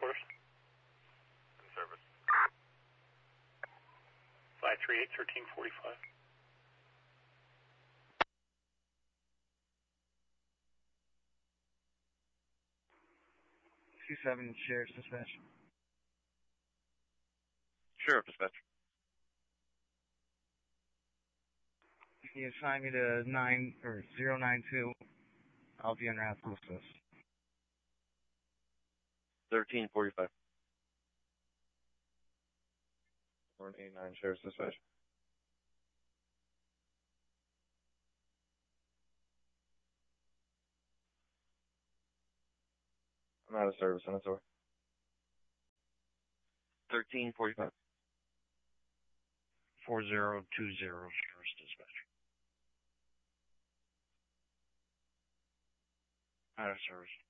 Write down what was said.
headquarters. In service. 538-1345. 27 Sheriff's Dispatch. Sheriff Dispatch. Can you assign me to 092? I'll be en route to assist. 1345. 189 Sheriff's Dispatch. I'm out of service, and it's over. 1345. 4020 Sheriff's Dispatch. Out of service.